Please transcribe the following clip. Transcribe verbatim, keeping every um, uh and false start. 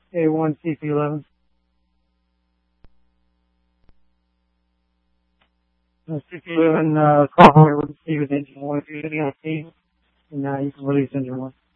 A one C P eleven. Uh, C P eleven uh, software would see with engine one if you're sitting on a team, and uh, you can release engine one.